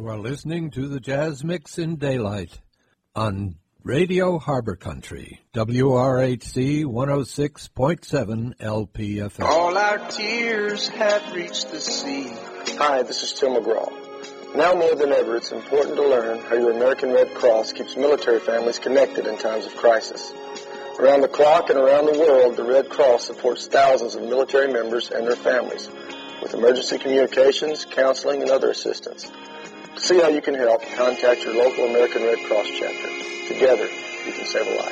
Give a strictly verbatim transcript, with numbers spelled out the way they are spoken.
You are listening to the Jazz Mix in Daylight on Radio Harbor Country, W R H C one oh six point seven L P F M. All our tears have reached the sea. Hi, this is Tim McGraw. Now more than ever, it's important to learn how your American Red Cross keeps military families connected in times of crisis. Around the clock and around the world, the Red Cross supports thousands of military members and their families with emergency communications, counseling, and other assistance. To see how you can help, contact your local American Red Cross chapter. Together, you can save a life.